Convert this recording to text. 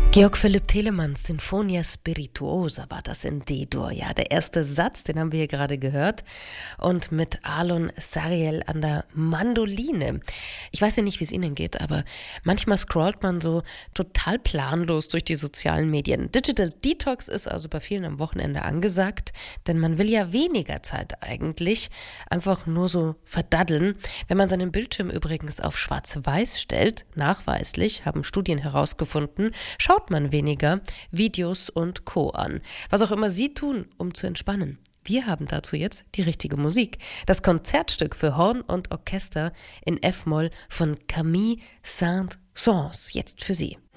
Georg Philipp Telemanns Sinfonia Spirituosa war das in D-Dur. Ja, der erste Satz, den haben wir hier gerade gehört. Und mit Alon Sariel an der Mandoline. Ich weiß ja nicht, wie es Ihnen geht, aber manchmal scrollt man so total planlos durch die sozialen Medien. Digital Detox ist also bei vielen am Wochenende angesagt, denn man will ja weniger Zeit eigentlich einfach nur so verdaddeln. Wenn man seinen Bildschirm übrigens auf schwarz-weiß stellt, nachweislich, haben Studien herausgefunden, schaut man weniger Videos und Co. an. Was auch immer Sie tun, um zu entspannen. Wir haben dazu jetzt die richtige Musik. Das Konzertstück für Horn und Orchester in F-Moll von Camille Saint-Saëns. Jetzt für Sie.